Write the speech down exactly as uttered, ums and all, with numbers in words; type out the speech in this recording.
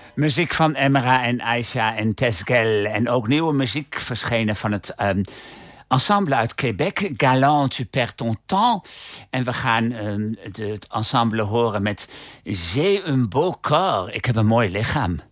Muziek van Emra en Aisha en Tesgel. En ook nieuwe muziek verschenen van het um, ensemble uit Québec. Galant, tu perds ton temps. En we gaan um, het, het ensemble horen met J'ai un beau corps. Ik heb een mooi lichaam.